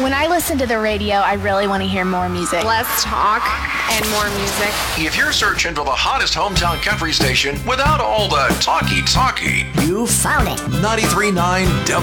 When I listen to the radio, I really want to hear more music. Less talk and more music. If you're searching for the hottest hometown country station without all the talky, You found it. 93.9